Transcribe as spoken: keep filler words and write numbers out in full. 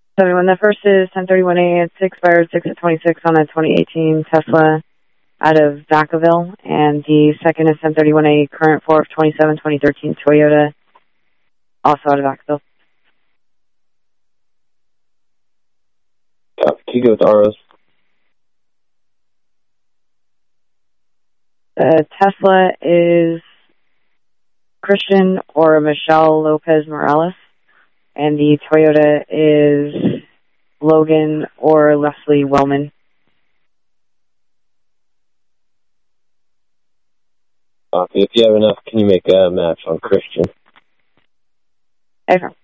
seventy-one. The first is ten thirty-one A. It's expired six of twenty-six on a twenty eighteen Tesla out of Vacaville. And the second is ten thirty-one A. Current four of twenty-seven twenty thirteen Toyota, also out of Vacaville. Uh, can you go with R Os? The Tesla is Christian or Michelle Lopez Morales, and the Toyota is Logan or Leslie Wellman. Okay, if you have enough, can you make a match on Christian? Okay.